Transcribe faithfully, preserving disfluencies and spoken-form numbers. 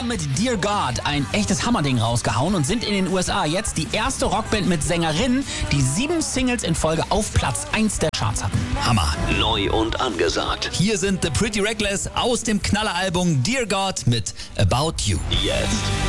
haben mit Dear God ein echtes Hammerding rausgehauen und sind in den U S A jetzt die erste Rockband mit Sängerin, die sieben Singles in Folge auf Platz eins der Charts hatten. Hammer. Neu und angesagt. Hier sind The Pretty Reckless aus dem Knalleralbum Dear God mit About You. Jetzt.